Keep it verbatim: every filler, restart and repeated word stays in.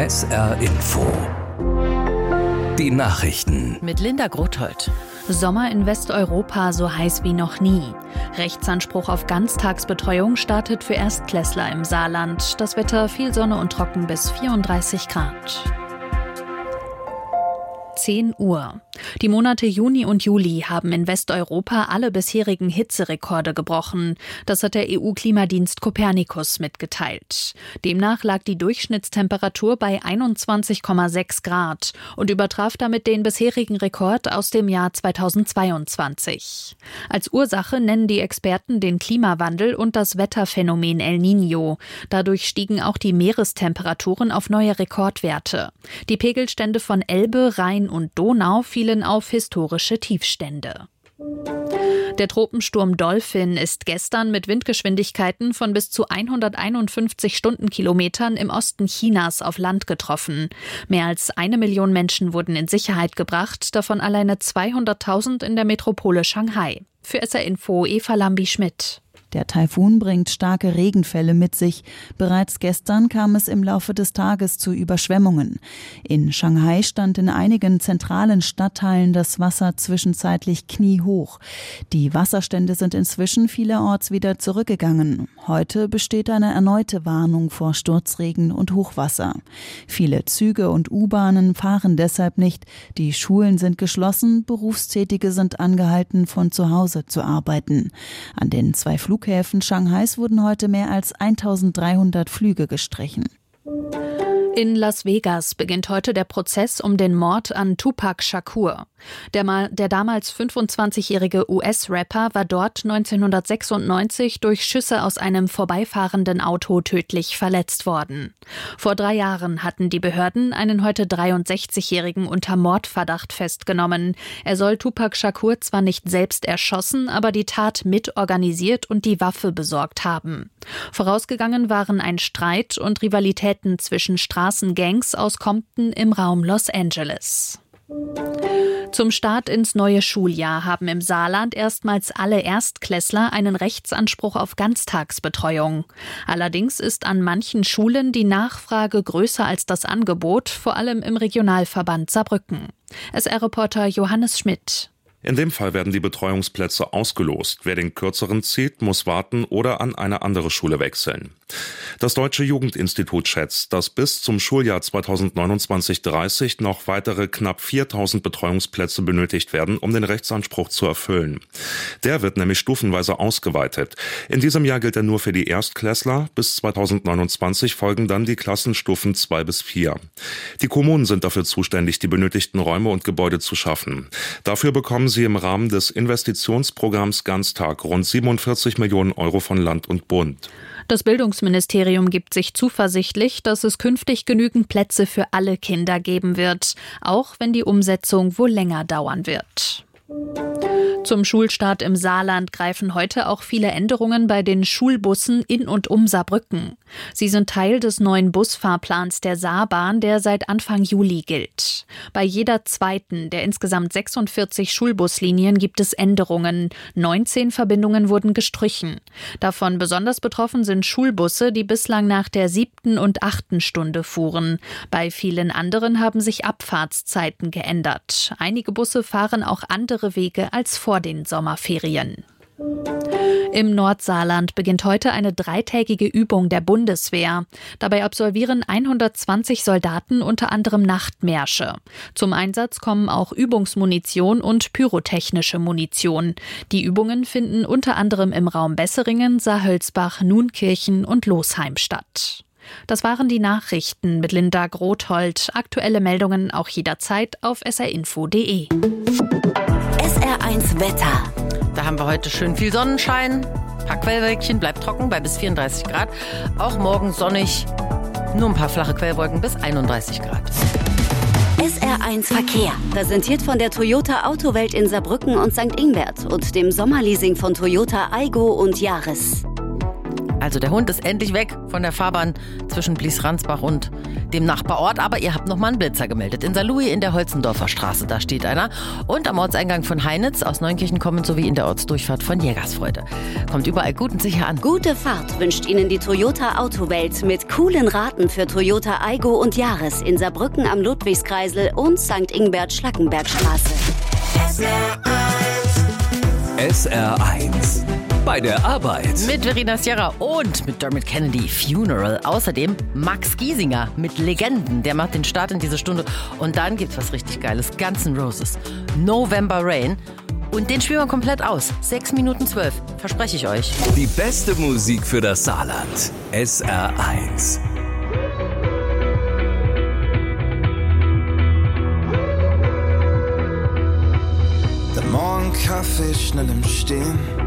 S R Info. Die Nachrichten. Mit Linda Grothold. Sommer in Westeuropa so heiß wie noch nie. Rechtsanspruch auf Ganztagsbetreuung startet für Erstklässler im Saarland. Das Wetter viel Sonne und trocken bis vierunddreißig Grad. zehn Uhr. Die Monate Juni und Juli haben in Westeuropa alle bisherigen Hitzerekorde gebrochen. Das hat der E U-Klimadienst Copernicus mitgeteilt. Demnach lag die Durchschnittstemperatur bei einundzwanzig Komma sechs Grad und übertraf damit den bisherigen Rekord aus dem Jahr zweitausendzweiundzwanzig. Als Ursache nennen die Experten den Klimawandel und das Wetterphänomen El Niño. Dadurch stiegen auch die Meerestemperaturen auf neue Rekordwerte. Die Pegelstände von Elbe, Rhein und Donau fielen auf historische Tiefstände. Der Tropensturm Dolphin ist gestern mit Windgeschwindigkeiten von bis zu hunderteinundfünfzig Stundenkilometern im Osten Chinas auf Land getroffen. Mehr als eine Million Menschen wurden in Sicherheit gebracht, davon alleine zweihunderttausend in der Metropole Shanghai. Für S R Info Eva Lambi-Schmidt. Der Taifun bringt starke Regenfälle mit sich. Bereits gestern kam es im Laufe des Tages zu Überschwemmungen. In Shanghai stand in einigen zentralen Stadtteilen das Wasser zwischenzeitlich kniehoch. Die Wasserstände sind inzwischen vielerorts wieder zurückgegangen. Heute besteht eine erneute Warnung vor Sturzregen und Hochwasser. Viele Züge und U-Bahnen fahren deshalb nicht. Die Schulen sind geschlossen, Berufstätige sind angehalten, von zu Hause zu arbeiten. An den zwei Flughäfen Flughäfen Shanghais wurden heute mehr als eintausenddreihundert Flüge gestrichen. In Las Vegas beginnt heute der Prozess um den Mord an Tupac Shakur. Der, mal, der damals fünfundzwanzigjährige U S-Rapper war dort neunzehnhundertsechsundneunzig durch Schüsse aus einem vorbeifahrenden Auto tödlich verletzt worden. Vor drei Jahren hatten die Behörden einen heute dreiundsechzigjährigen unter Mordverdacht festgenommen. Er soll Tupac Shakur zwar nicht selbst erschossen, aber die Tat mitorganisiert und die Waffe besorgt haben. Vorausgegangen waren ein Streit und Rivalitäten zwischen Straßengangs aus Compton im Raum Los Angeles. Zum Start ins neue Schuljahr haben im Saarland erstmals alle Erstklässler einen Rechtsanspruch auf Ganztagsbetreuung. Allerdings ist an manchen Schulen die Nachfrage größer als das Angebot, vor allem im Regionalverband Saarbrücken. S R-Reporter Johannes Schmidt. In dem Fall werden die Betreuungsplätze ausgelost. Wer den kürzeren zieht, muss warten oder an eine andere Schule wechseln. Das Deutsche Jugendinstitut schätzt, dass bis zum Schuljahr zweitausendneunundzwanzig dreißig noch weitere knapp viertausend Betreuungsplätze benötigt werden, um den Rechtsanspruch zu erfüllen. Der wird nämlich stufenweise ausgeweitet. In diesem Jahr gilt er nur für die Erstklässler. Bis zweitausendneunundzwanzig folgen dann die Klassenstufen zwei bis vier. Die Kommunen sind dafür zuständig, die benötigten Räume und Gebäude zu schaffen. Dafür bekommen sie im Rahmen des Investitionsprogramms Ganztag rund siebenundvierzig Millionen Euro von Land und Bund. Das Bildungsministerium gibt sich zuversichtlich, dass es künftig genügend Plätze für alle Kinder geben wird, auch wenn die Umsetzung wohl länger dauern wird. Zum Schulstart im Saarland greifen heute auch viele Änderungen bei den Schulbussen in und um Saarbrücken. Sie sind Teil des neuen Busfahrplans der Saarbahn, der seit Anfang Juli gilt. Bei jeder zweiten der insgesamt sechsundvierzig Schulbuslinien gibt es Änderungen. neunzehn Verbindungen wurden gestrichen. Davon besonders betroffen sind Schulbusse, die bislang nach der siebten und achten Stunde fuhren. Bei vielen anderen haben sich Abfahrtszeiten geändert. Einige Busse fahren auch andere Wege als vor den Sommerferien. Im Nordsaarland beginnt heute eine dreitägige Übung der Bundeswehr. Dabei absolvieren hundertzwanzig Soldaten unter anderem Nachtmärsche. Zum Einsatz kommen auch Übungsmunition und pyrotechnische Munition. Die Übungen finden unter anderem im Raum Besseringen, Saarhölzbach, Nunkirchen und Losheim statt. Das waren die Nachrichten mit Linda Grothold. Aktuelle Meldungen auch jederzeit auf s r info punkt d e. S R eins Wetter. Da haben wir heute schön viel Sonnenschein. Ein paar Quellwölkchen, bleibt trocken bei bis vierunddreißig Grad. Auch morgen sonnig, nur ein paar flache Quellwolken bis einunddreißig Grad. S R eins Verkehr, präsentiert von der Toyota Autowelt in Saarbrücken und Sankt Ingbert und dem Sommerleasing von Toyota Aygo und Yaris. Also der Hund ist endlich weg von der Fahrbahn zwischen Blies-Ransbach und dem Nachbarort. Aber ihr habt nochmal einen Blitzer gemeldet. In Saarlouis in der Holzendorfer Straße, da steht einer. Und am Ortseingang von Heinitz aus Neunkirchen kommend sowie in der Ortsdurchfahrt von Jägersfreude. Kommt überall gut und sicher an. Gute Fahrt wünscht Ihnen die Toyota Autowelt mit coolen Raten für Toyota Aygo und Yaris in Saarbrücken am Ludwigskreisel und Sankt Ingbert-Schlackenbergstraße. S R eins. Bei der Arbeit. Mit Verena Sierra und mit Dermot Kennedy Funeral. Außerdem Max Giesinger mit Legenden. Der macht den Start in diese Stunde. Und dann gibt's was richtig Geiles. Guns N' Roses. November Rain. Und den spielen wir komplett aus. sechs Minuten zwölf. Verspreche ich euch. Die beste Musik für das Saarland. S R eins. Der Morgenkaffee schnell im Stehen.